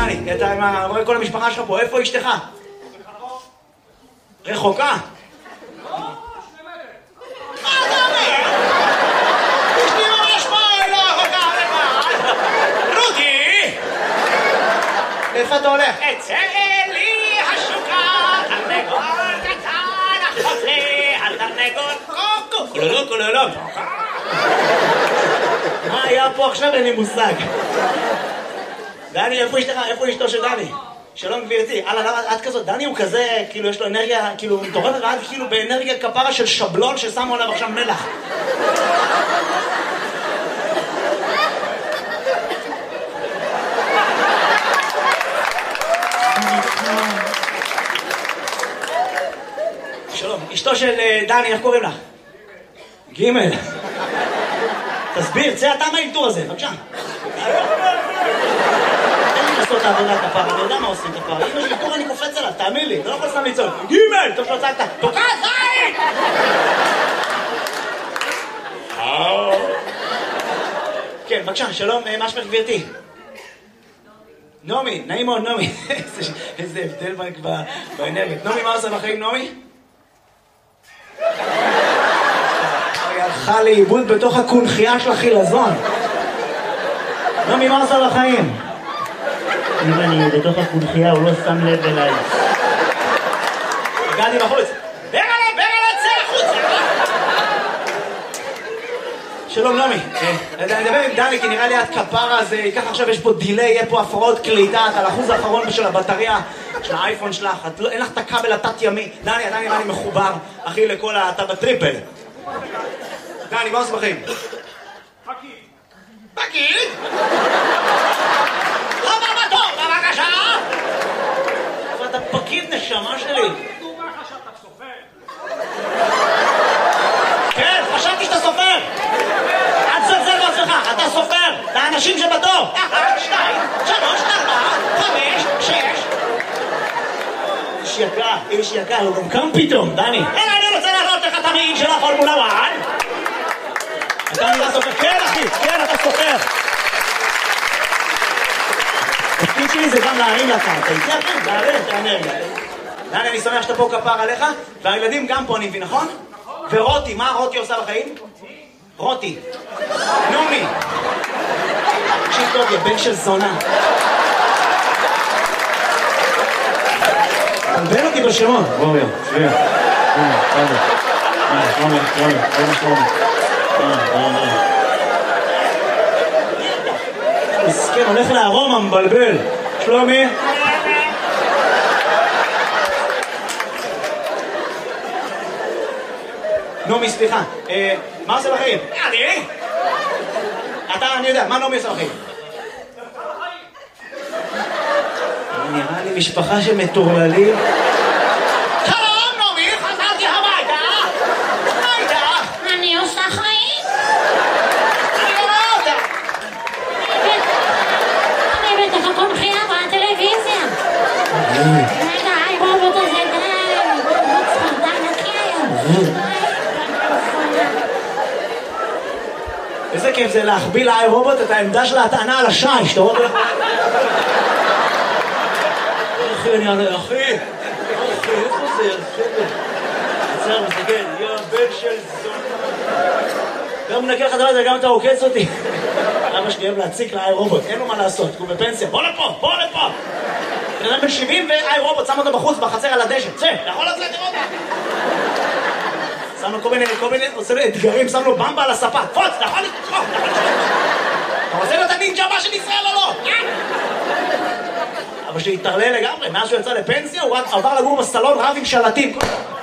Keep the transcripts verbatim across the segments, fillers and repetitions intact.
דני, אתה רואה כל המשפחה שלך פה, איפה אשתך? רחוקה? לא, שני מטר. מה אתה אומר? אשתי ממש פה, לא רחוקה, לבד. רודי! איפה אתה הולך? אצא לי השוקה, תרנגול קטן, החוזר, התרנגול קוקו, כולולו, כולולו. מה היה פה עכשיו? אין לי מושג. דני, איפה אשתך? איפה אשתו של דני? שלום גבירתי. הלאה, למה את כזאת? דני הוא כזה, כאילו יש לו אנרגיה, כאילו מטורפת, ואת כאילו באנרגיה כפרה של שבלון ששמו עליו עכשיו מלח. שלום, אשתו של דני, איך קוראים לך? גימל. תסביר, צא אתה מהאלתור הזה, בבקשה. אין לי לעשות את העבודה כפרה, אני יודע מה עושים כפרה. אם יש אלתור אני קופץ עליו, תאמין לי, אתה לא יכול סתם לצעוד. גימל! טוב שלא צעקת, תוקע זין! כן, בבקשה, שלום, מה שמך גבירתי? נעמי, נעים מאוד נעמי. איזה הבדל באנרגיה. נעמי, מה עושה בחיים נעמי? היא הלכה לאיבוד בתוך הקונחייה של החילזון. נעמי, מה עושה בחיים? אם אני בתוך הקונחייה הוא לא שם לב אליי. הגעתי בחוץ. ברלה, ברלה, צא החוצה! שלום נעמי, אני מדבר עם דני כי נראה לי את כפרה הזה, ככה עכשיו יש פה דילי, יהיה פה הפרעות קליטה, את על אחוז האחרון של הבטריה של האייפון שלך, אין לך את הכבל התת ימי. דני, דני נראה לי מחובר, אחי, לכל אתה בטריפל. דני, מה עושה בחיים? פקיד. פקיד? הבא בתור, בבקשה! אבל אתה פקיד נשמה שלי. הוא אומר לך שאתה סופר. כן, חשבתי שאתה סופר. אל תזלזל בעצמך, אתה סופר. את האנשים שבתור. אחת, שתיים, שלוש, ארבע, חמש, שש. איש יקר, איש יקר, הוא גם קם פתאום, דני. אלא אני רוצה להראות לך את המעיל של הפורמולה אחת. אתה נראה סופר. כן, אחי, כן, אתה סופר. התפקיד שלי זה גם להרים לקרקע. איתי אחי, להרים את האנרגיה. דני, אני שמח שאתה פה כפר עליך, והילדים גם פה, אני מבין, נכון? ורותי, מה רותי עושה בחיים? רותי. נעמי. תקשיב טוב, יא בן של זונה. תלבן אותי בשמות. בואו, יו, שביע. הנה, תודה. הנה, שלומי, שלומי, שלומי, שלומי. מסכן, הולך לארומה, מבלבל. שלומי. נעמי, סליחה. מה עושה בחיים? אני? אתה, אני יודע, מה נעמי עושה בחיים? נראה לי משפחה שמטורללים. שלום, נעמי, חזרתי הביתה. מה איתך? אני עושה חיים. אני לא רואה אותה. אני בתוך הקונחייה בטלוויזיה. רגע, היי רובוט הזה, די. רובוט ספרדן נקי היום. איזה כיף זה להחביא לאי רובוט את העמדה של ההטענה על השיש, אתה רואה? אחי, אני ענה, אחי, אחי, איפה זה? עצר, מסתכל, יא בן של זונה. גם מנקה לך דבר הזה, גם אתה עוקץ אותי. אבא שלי אוהב להציק לאי רובוט, אין לו מה לעשות, הוא בפנסיה, בוא לפה, בוא לפה. בן אדם בן שבעים ואי רובוט, שם אותו בחוץ, בחצר על הדשא, צא, אתה יכול לצאת לראות אותה. שם לו כל מיני, כל מיני, עושה לו אתגרים, שם לו במבה על הספה, פוץ, אתה יכול לתקוף, אתה רוצה להיות הנינג'ה הבא של ישראל או לא? אבא שלי התערלל לגמרי, מאז שהוא יצא לפנסיה, הוא עבר לגור בסלון רב עם שלטים.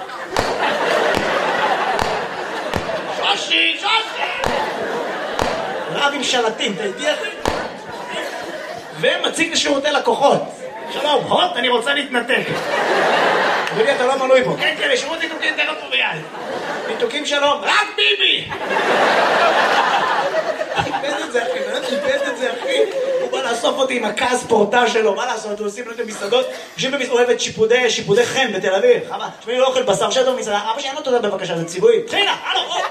שושי, שושי! רב עם שלטים, אתה איתי אחי? ומציג לשירותי לקוחות. שלום, הוט, אני רוצה להתנתק. אדוני, אתה לא מנוי פה. כן, כן, לשירות ניתוקים תכף פה ביד. ניתוקים שלום. רק ביבי! איבד את זה, אחי, באמת איבד את זה, אחי. הוא בא לאסוף אותי עם הכעס פורטה שלו, מה לעשות? הוא עושים לו את המסעדות, יושבים במסעדות, אוהבת שיפודי, שיפודי חן בתל אביב. חבל, שמי לא אוכל בשר שטו במסעדה, אבא שאין לו תודה בבקשה, זה ציבורי. תחילה, הלו, הלו!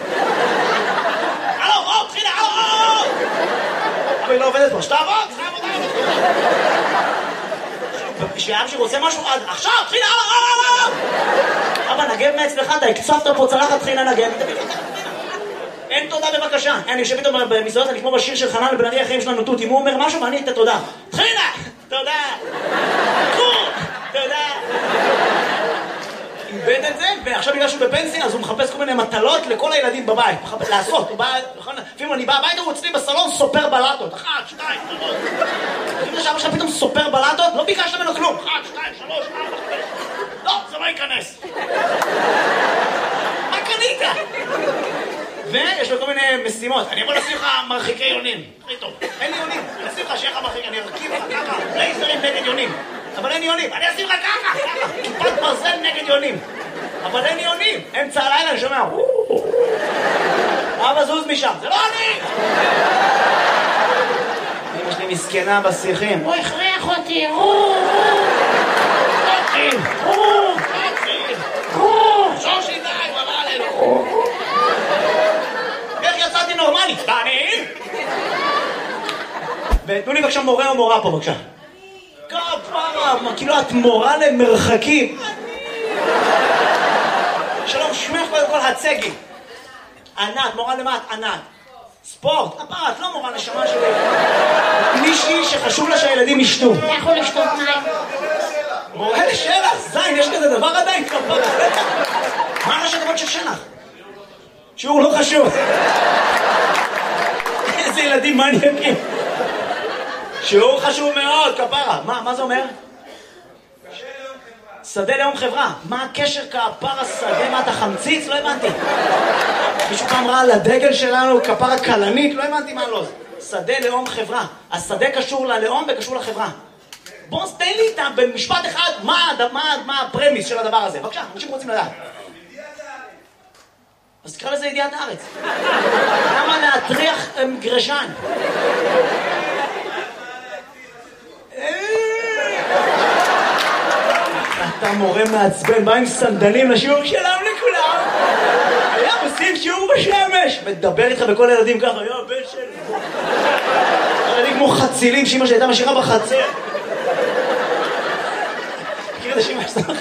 הלו, הלו, תחילה, הלו, הלו! אבל היא לא עובדת פה, שתעבוד, שתעבוד, הלו! כשאבא שלי רוצה משהו, אז עכשיו, תחיל, אבא, אבא, אבא, נגב מאצלך, אתה הקצבת פה צלחת, תחיל לנגב. אין תודה בבקשה. אני יושב איתו במסעדות, אני כמו בשיר של חנן לבן ארי, החיים שלנו תות. אם הוא אומר משהו, ואני את התודה. תחילה, תודה. תודה. איבד את זה, ועכשיו בגלל שהוא בפנסיה, אז הוא מחפש כל מיני מטלות לכל הילדים בבית. לעשות, הוא בא, לפעמים אני בא הביתה, הוא אצלי בסלון סופר בלטות. אחת, שתיים, שלוש. לפעמים שאבא שלך פתאום סופר בלטות, לא ביקשת ממנו כלום. אחת, שתיים, שלוש, ארבע, חמש. לא, זה לא ייכנס. מה קנית? ויש לו כל מיני משימות. אני יכול לשים לך מרחיקי יונים. הכי טוב. אין לי יונים. אני אשים לך שיהיה לך מרחיק, אני ארכיב לך ככה. לייזרים נגד יונים. אבל אין יונים. אני אשים לך ככה, ככה. כיפת ברזל נגד יונים. אבל אין יונים. אמצע הלילה אני שומע. אבא זוז משם. זה לא אני! אמא שלי מסכנה בשיחים. הוא הכריח אותי. שושי די, הוא אמר עלינו. איך יצאתי נורמלי? ואני? ותנו לי בבקשה מורה או מורה פה בבקשה. כפרה, כאילו את מורה למרחקים. שלום, שמך קודם כל הצגי. ענת, מורה למה את? ענת. ספורט, כפרה, את לא מורה נשמה שלי. מישהי שחשוב לה שהילדים ישתו. לכו לשתות מים. מורה לשלח, זין, יש כזה דבר עדיין כפרה. מה ראשי תיבות של שלח? שיעור לא חשוב. איזה ילדים מעניינים. שיעור חשוב מאוד, כפרה. מה, מה זה אומר? שדה לאום חברה. מה הקשר כפרה שדה? מה אתה חמציץ? לא הבנתי. מישהו פעם ראה על הדגל שלנו כפרה קלנית? לא הבנתי מה לא. שדה לאום חברה. השדה קשור ללאום וקשור לחברה. בוא תן לי איתה במשפט אחד מה, מה, מה הפרמיס של הדבר הזה. בבקשה, אנשים רוצים לדעת. אז תקרא לזה ידיעת הארץ. למה להטריח גרשן? אתה מורה מעצבן, בא עם סנדלים לשיעור שלם לכולם. היה עושים שיעור בשמש. מדבר איתך בכל הילדים ככה, יו, בן שלי. ילדים כמו חצילים שאמא שלי הייתה משאירה בחצר. מכיר את השמש?